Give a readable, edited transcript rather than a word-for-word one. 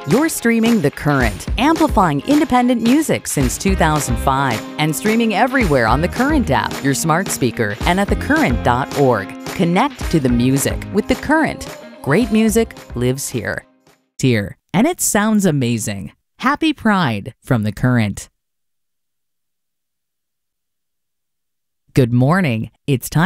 You're streaming The Current, amplifying independent music since 2005 and streaming everywhere on the Current app, your smart speaker, and at thecurrent.org. Connect to the music with The Current. Great music lives here. And it sounds amazing. Happy Pride from The Current. Good morning. It's time